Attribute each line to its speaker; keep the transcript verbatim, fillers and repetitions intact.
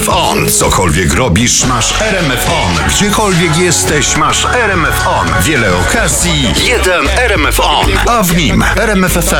Speaker 1: F On. Cokolwiek robisz, masz R M F On. Gdziekolwiek jesteś, masz R M F On. Wiele okazji, jeden R M F On. A w nim R M F F M.